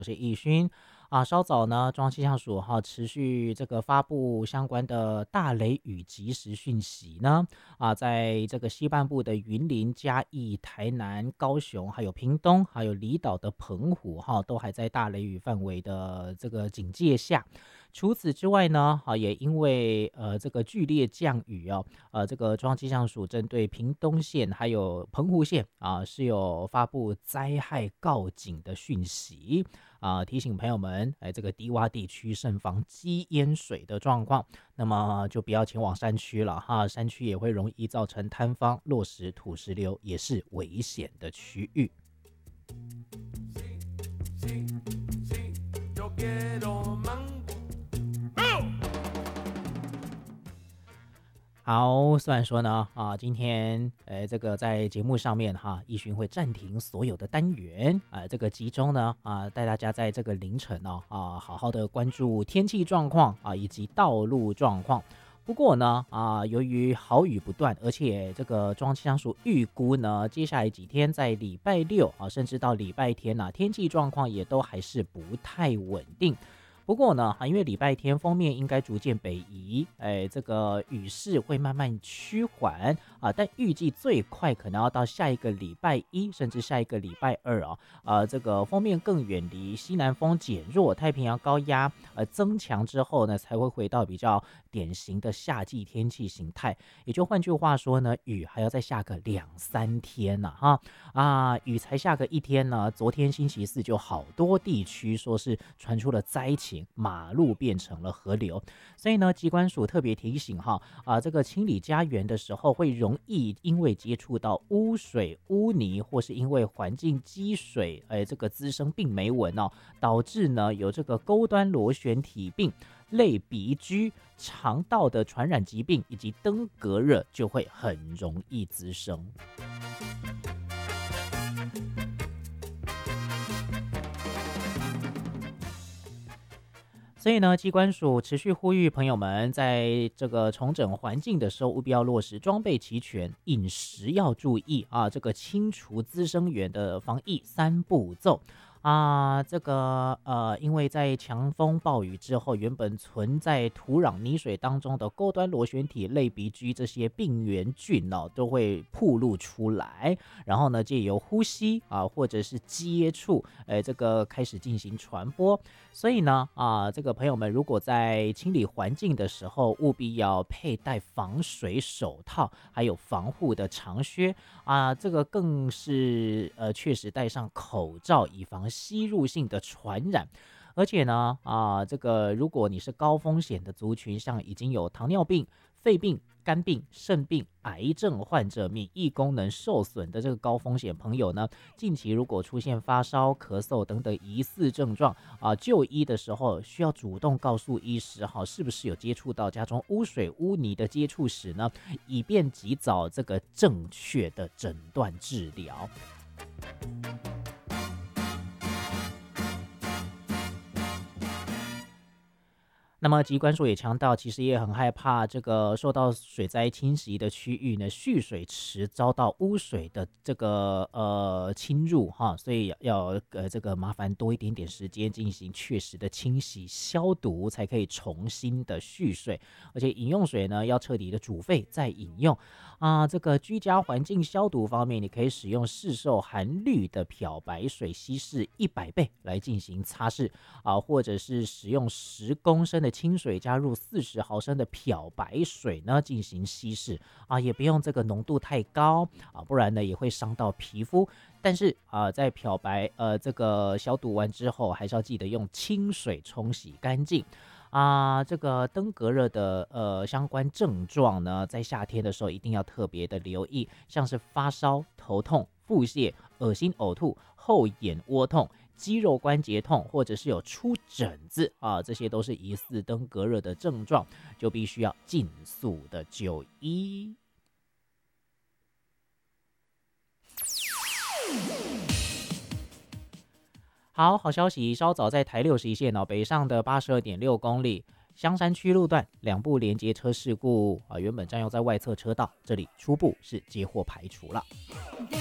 我是易勋稍早呢，中央气象署持续这个发布相关的大雷雨即时讯息呢在这个西半部的云林、嘉义、台南、高雄，还有屏东，还有离岛的澎湖都还在大雷雨范围的这个警戒下。除此之外呢，也因为这个剧烈降雨这个中央气象署针对屏东县还有澎湖县是有发布灾害告警的讯息提醒朋友们，这个低洼地区慎防积淹水的状况，那么就不要前往山区了山区也会容易造成坍方、落石、土石流，也是危险的区域。好，虽然说呢今天这个在节目上面易勋会暂停所有的单元这个集中呢带大家在这个凌晨好好的关注天气状况以及道路状况。不过呢由于好雨不断，而且这个中央气象署预估呢，接下来几天在礼拜六甚至到礼拜天天气状况也都还是不太稳定。不过呢因为礼拜天锋面应该逐渐北移，这个雨势会慢慢趋缓但预计最快可能要到下一个礼拜一，甚至下一个礼拜二这个锋面更远离，西南风减弱，太平洋高压增强之后呢，才会回到比较典型的夏季天气形态。也就换句话说呢，雨还要再下个2-3天雨才下个1天呢，昨天星期四就好多地区说是传出了灾情，马路变成了河流。所以呢，疾管署特别提醒这个清理家园的时候，会容易因为接触到污水、污泥，或是因为环境积水这个滋生病媒蚊导致呢有这个钩端螺旋体病、类鼻疽、肠道的传染疾病以及登革热，就会很容易滋生。所以呢，疾管署持续呼吁朋友们，在这个重整环境的时候，务必要落实装备齐全，饮食要注意这个清除滋生源的防疫3步骤。这个因为在强风暴雨之后，原本存在土壤泥水当中的钩端螺旋体、类鼻疽这些病原菌都会暴露出来，然后呢，借由呼吸或者是接触这个开始进行传播。所以呢这个朋友们如果在清理环境的时候，务必要佩戴防水手套，还有防护的长靴这个更是确实戴上口罩，以防吸入性的传染。而且呢这个如果你是高风险的族群，像已经有糖尿病、肺病、肝病、肾病、癌症患者、免疫功能受损的这个高风险朋友呢，近期如果出现发烧、咳嗽等等疑似症状就医的时候需要主动告诉医师是不是有接触到家中污水、污泥的接触史呢，以便及早这个正确的诊断治疗。那么疾管署也强调，其实也很害怕这个受到水灾侵袭的区域呢，蓄水池遭到污水的这个侵入所以要这个麻烦多一点点时间进行确实的清洗消毒，才可以重新的蓄水。而且饮用水呢要彻底的煮沸再饮用这个居家环境消毒方面，你可以使用市售含氯的漂白水稀释100倍来进行擦拭或者是使用10公升的清水加入40毫升的漂白水呢进行稀释也不用这个浓度太高不然呢也会伤到皮肤。但是在漂白这个消毒完之后，还是要记得用清水冲洗干净这个登革热的相关症状呢，在夏天的时候一定要特别的留意，像是发烧、头痛、腹泻、恶心呕吐、后眼窝痛、肌肉关节痛，或者是有出疹子这些都是疑似登革热的症状，就必须要尽速的就医。好消息，稍早在台61线北上的82.6公里香山区路段2部连接车事故原本占用在外侧车道，这里初步是接获排除了。